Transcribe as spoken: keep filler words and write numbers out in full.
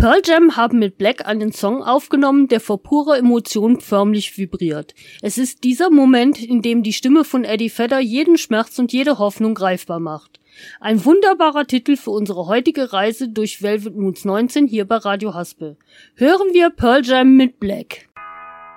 Pearl Jam haben mit Black einen Song aufgenommen, der vor purer Emotion förmlich vibriert. Es ist dieser Moment, in dem die Stimme von Eddie Vedder jeden Schmerz und jede Hoffnung greifbar macht. Ein wunderbarer Titel für unsere heutige Reise durch Velvet Moods neunzehn hier bei Radio Haspel. Hören wir Pearl Jam mit Black.